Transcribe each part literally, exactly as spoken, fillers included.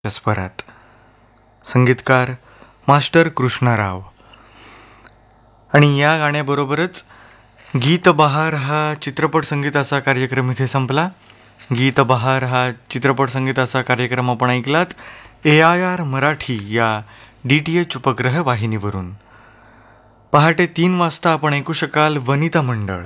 स्वरात संगीतकार मास्टर कृष्णाराव. आणि या गाण्याबरोबरच गीत बहार हा चित्रपट संगीताचा कार्यक्रम इथे संपला. गीत बहार हा चित्रपट संगीताचा कार्यक्रम आपण ऐकलात ए आय आर मराठी या डी टी एच उपग्रह वाहिनीवरून. पहाटे तीन वाजता आपण ऐकू शकाल वनिता मंडळ.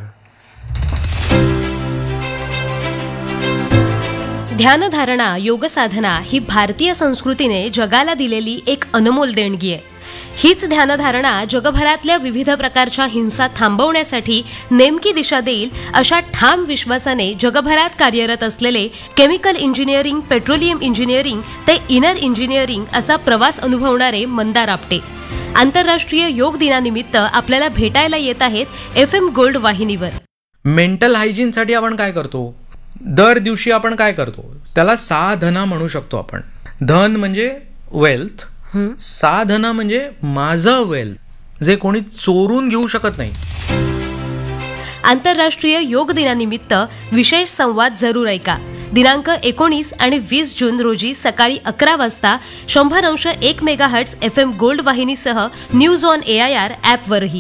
ध्यानधारणा, योगसाधना ही भारतीय संस्कृतीने जगाला दिलेली एक अनमोल देणगी आहे. हीच ध्यानधारणा जगभरातल्या विविध प्रकारच्या हिंसा थांबवण्यासाठी नेमकी दिशा देईल अशा ठाम विश्वासाने जगभरात कार्यरत असलेले केमिकल इंजिनिअरिंग, पेट्रोलियम इंजिनिअरिंग ते इनर इंजिनिअरिंग असा प्रवास अनुभवणारे मंदार आपटे आंतरराष्ट्रीय योग दिनानिमित्त आपल्याला भेटायला येत आहेत एफ एम गोल्ड वाहिनीवर. मेंटल हायजीनसाठी आपण काय करतो? दर दिवशी आपण काय करतो त्याला साधना म्हणू शकतो आपण. धन म्हणजे वेल्थ, साधना म्हणजे माझं वेल्थ जे कोणी चोरून घेऊ शकत नाही. आंतरराष्ट्रीय योग दिनानिमित्त विशेष संवाद जरूर ऐका. दिनांक एकोणीस आणि वीस जून रोजी सकाळी अकरा वाजता शंभर अंश एक mega hertz F M gold वाहिनीसह news on A I R ॲपवरही.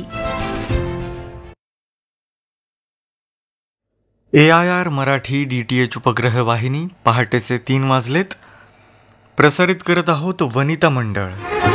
A I R Marathi D T H उपग्रह वाहिनी. पहाटेचे तीन वाजलेत. प्रसारित करत आहोत वनिता मंडळ.